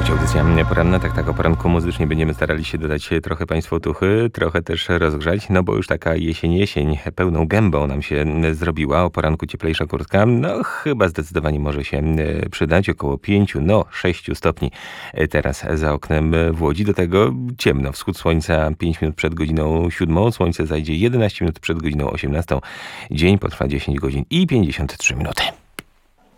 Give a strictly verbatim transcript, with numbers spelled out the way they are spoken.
być audycja poranna. Tak, tak, o poranku muzycznie będziemy starali się dodać trochę Państwu otuchy, trochę też rozgrzać, no bo już taka jesień, jesień pełną gębą nam się zrobiła. O poranku cieplejsza kurtka, no chyba zdecydowanie może się przydać. Około pięciu, no sześciu stopni teraz za oknem w Łodzi. Do tego ciemno. Wschód słońca pięć minut przed godziną siódmą. Słońce zajdzie jedenaście minut przed godziną osiemnastą. Dzień potrwa dziesięć godzin i pięćdziesiąt trzy minuty.